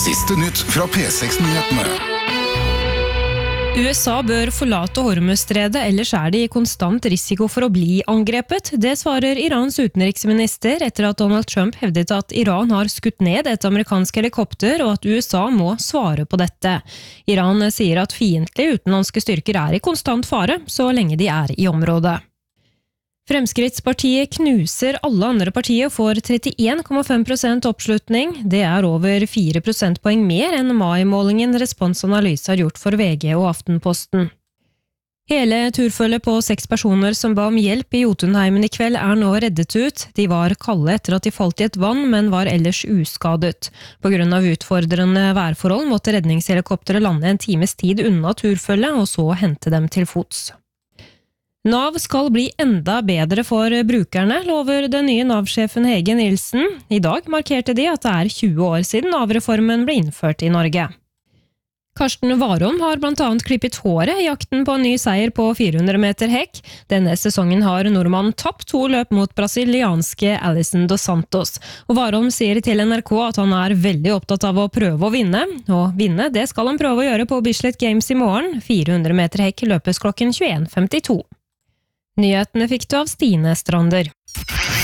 Siste nytt fra P6-nyhetene. USA bør forlate Hormuzstredet, ellers de i konstant risiko for å bli angrepet. Det svarer Irans utenriksminister etter at Donald Trump hevdet at Iran har skutt ned et amerikansk helikopter, og at USA må svare på dette. Iran sier at fiendtlige utenlandske styrker i konstant fare, så lenge de i området. Fremskrittspartiet knuser alle andre partier for 31,5% oppslutning. Det over 4 prosentpoeng mer enn mai-målingen Responsanalyse har gjort for VG og Aftenposten. Hele turfølget på 6 personer som ba om hjelp i Jotunheimen i kveld nå reddet ut. De var kalde etter at de falt i et vann, men var ellers uskadet. På grunn av utfordrende værforhold måtte redningshelikopteret lande en times tid unna turfølget, og så hente dem til fots. Nav skal bli enda bedre for brukerne, lover den nye Nav-sjefen Hege Nilsen. I dag markerte de at det 20 år siden Nav-reformen ble innført i Norge. Karsten Warholm har blant annet klippet håret i jakten på en ny seier på 400 meter hekk. Denne sesongen har nordmannen tapt 2 løp mot brasilianske Alison dos Santos. Og Warholm sier til NRK at han veldig opptatt av å prøve å vinne. Og vinne, det skal han prøve å gjøre på Bislett Games i morgen. 400 meter hekk løpes klokken 21:52. Nyhetene fikk du av Stine Strander.